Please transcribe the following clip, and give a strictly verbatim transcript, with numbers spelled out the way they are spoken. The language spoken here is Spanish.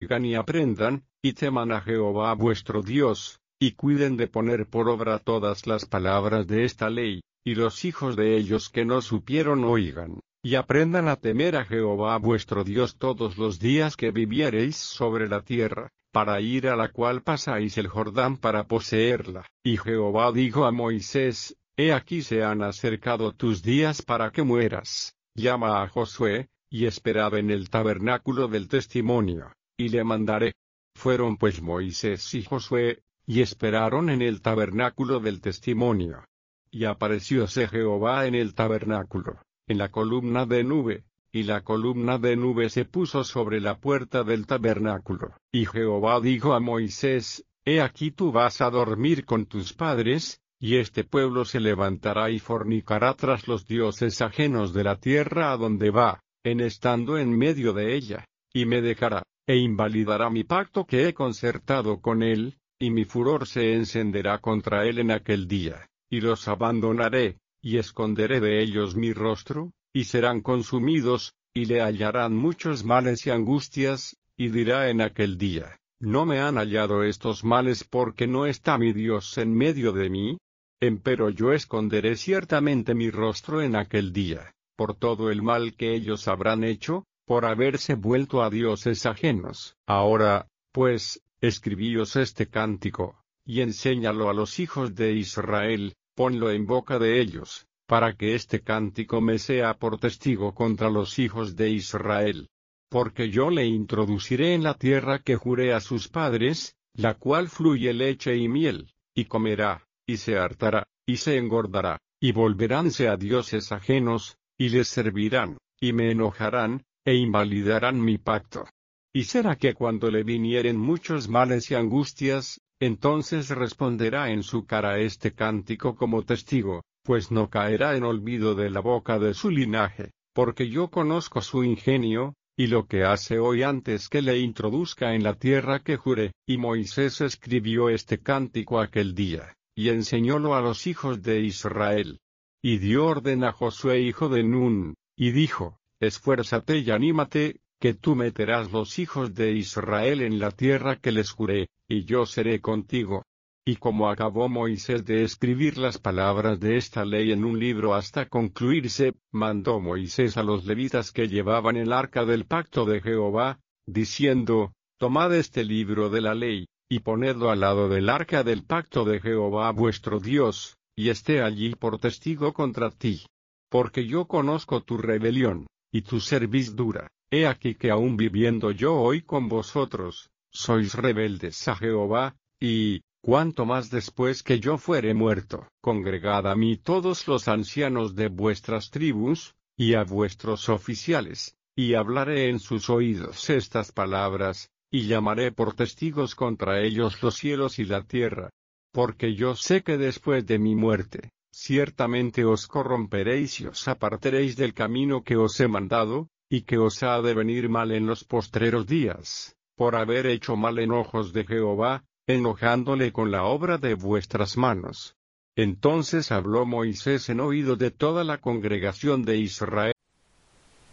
oigan y aprendan, y teman a Jehová vuestro Dios, y cuiden de poner por obra todas las palabras de esta ley, y los hijos de ellos que no supieron oigan, y aprendan a temer a Jehová vuestro Dios todos los días que viviereis sobre la tierra, para ir a la cual pasáis el Jordán para poseerla. Y Jehová dijo a Moisés: He aquí se han acercado tus días para que mueras. Llama a Josué, y esperad en el tabernáculo del testimonio, y le mandaré. Fueron pues Moisés y Josué, y esperaron en el tabernáculo del testimonio. Y aparecióse Jehová en el tabernáculo, en la columna de nube, y la columna de nube se puso sobre la puerta del tabernáculo. Y Jehová dijo a Moisés: He aquí tú vas a dormir con tus padres, y este pueblo se levantará y fornicará tras los dioses ajenos de la tierra a donde va, en estando en medio de ella, y me dejará, e invalidará mi pacto que he concertado con él, y mi furor se encenderá contra él en aquel día, y los abandonaré, y esconderé de ellos mi rostro, y serán consumidos, y le hallarán muchos males y angustias, y dirá en aquel día: ¿No me han hallado estos males porque no está mi Dios en medio de mí? Empero yo esconderé ciertamente mi rostro en aquel día, por todo el mal que ellos habrán hecho, por haberse vuelto a dioses ajenos. Ahora, pues, escribíos este cántico, y enséñalo a los hijos de Israel, ponlo en boca de ellos, para que este cántico me sea por testigo contra los hijos de Israel. Porque yo le introduciré en la tierra que juré a sus padres, la cual fluye leche y miel, y comerá, y se hartará, y se engordará, y volveránse a dioses ajenos, y les servirán, y me enojarán, e invalidarán mi pacto. Y será que cuando le vinieren muchos males y angustias, entonces responderá en su cara este cántico como testigo, pues no caerá en olvido de la boca de su linaje, porque yo conozco su ingenio, y lo que hace hoy antes que le introduzca en la tierra que juré. Y Moisés escribió este cántico aquel día, y enseñólo a los hijos de Israel. Y dio orden a Josué hijo de Nun, y dijo: Esfuérzate y anímate, que tú meterás los hijos de Israel en la tierra que les juré, y yo seré contigo. Y como acabó Moisés de escribir las palabras de esta ley en un libro hasta concluirse, mandó Moisés a los levitas que llevaban el arca del pacto de Jehová, diciendo: Tomad este libro de la ley, y ponedlo al lado del arca del pacto de Jehová vuestro Dios, y esté allí por testigo contra ti. Porque yo conozco tu rebelión, y tu servidura. He aquí que aun viviendo yo hoy con vosotros, sois rebeldes a Jehová, y, cuanto más después que yo fuere muerto. Congregad a mí todos los ancianos de vuestras tribus, y a vuestros oficiales, y hablaré en sus oídos estas palabras, y llamaré por testigos contra ellos los cielos y la tierra. Porque yo sé que después de mi muerte, ciertamente os corromperéis y os apartaréis del camino que os he mandado, y que os ha de venir mal en los postreros días, por haber hecho mal en ojos de Jehová, enojándole con la obra de vuestras manos. Entonces habló Moisés en oído de toda la congregación de Israel.